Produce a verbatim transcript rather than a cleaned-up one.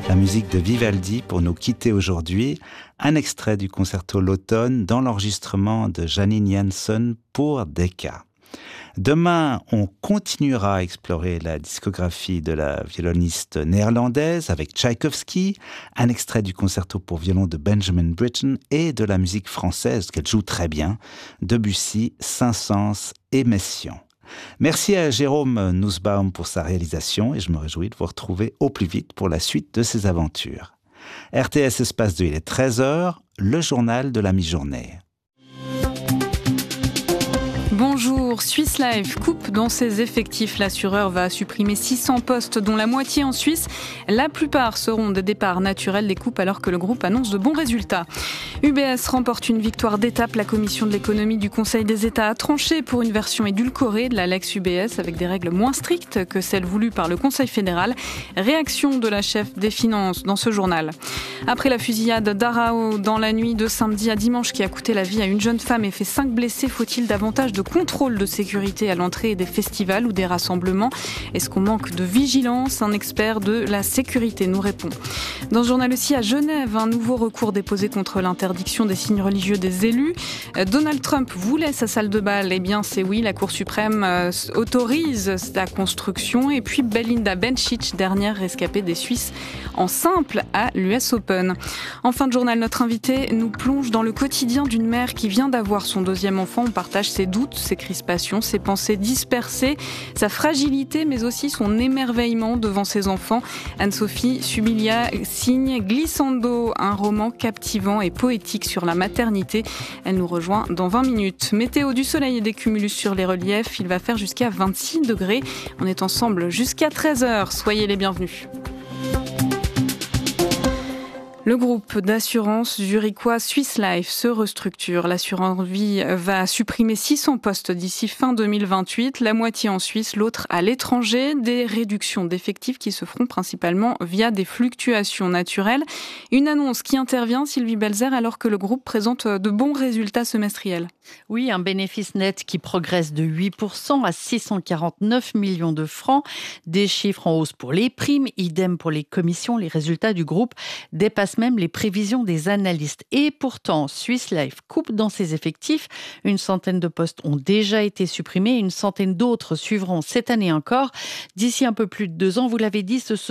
La musique de Vivaldi pour nous quitter aujourd'hui. Un extrait du concerto l'automne dans l'enregistrement de Janine Jansen pour Decca. Demain, on continuera à explorer la discographie de la violoniste néerlandaise avec Tchaïkovski, un extrait du concerto pour violon de Benjamin Britten et de la musique française qu'elle joue très bien, Debussy, Saint-Saëns et Messiaen. Merci à Jérôme Nussbaum pour sa réalisation et je me réjouis de vous retrouver au plus vite pour la suite de ses aventures. R T S Espace deux, il est treize heures, le journal de la mi-journée. Bonjour, Swiss Life coupe dans ses effectifs. L'assureur va supprimer six cents postes, dont la moitié en Suisse. La plupart seront des départs naturels des coupes alors que le groupe annonce de bons résultats. U B S remporte une victoire d'étape. La commission de l'économie du Conseil des États a tranché pour une version édulcorée de la Lex U B S avec des règles moins strictes que celles voulues par le Conseil fédéral. Réaction de la chef des finances dans ce journal. Après la fusillade d'Arao dans la nuit de samedi à dimanche qui a coûté la vie à une jeune femme et fait cinq blessés, faut-il davantage de contrôle de sécurité à l'entrée des festivals ou des rassemblements? Est-ce qu'on manque de vigilance? Un expert de la sécurité nous répond. Dans ce journal aussi, à Genève, un nouveau recours déposé contre l'interdiction des signes religieux des élus. Donald Trump voulait sa salle de bal. Eh bien, c'est oui, la Cour suprême autorise sa construction. Et puis Belinda Bencic, dernière rescapée des Suisses en simple à l'U S Open. En fin de journal, notre invité nous plonge dans le quotidien d'une mère qui vient d'avoir son deuxième enfant. On partage ses doutes, ses crispations, ses pensées dispersées, sa fragilité, mais aussi son émerveillement devant ses enfants. Anne-Sophie Subilia signe Glissando, un roman captivant et poétique sur la maternité. Elle nous rejoint dans vingt minutes. Météo, du soleil et des cumulus sur les reliefs. Il va faire jusqu'à vingt-six degrés. On est ensemble jusqu'à treize heures. Soyez les bienvenus. Le groupe d'assurance zurichois Swiss Life se restructure. L'assurance vie va supprimer six cents postes d'ici fin deux mille vingt-huit, la moitié en Suisse, l'autre à l'étranger. Des réductions d'effectifs qui se feront principalement via des fluctuations naturelles. Une annonce qui intervient, Sylvie Belzer, alors que le groupe présente de bons résultats semestriels. Oui, un bénéfice net qui progresse de huit pour cent à six cent quarante-neuf millions de francs. Des chiffres en hausse pour les primes, idem pour les commissions. Les résultats du groupe dépassent même les prévisions des analystes. Et pourtant, Swiss Life coupe dans ses effectifs. Une centaine de postes ont déjà été supprimés. Une centaine d'autres suivront cette année encore. D'ici un peu plus de deux ans, vous l'avez dit, ce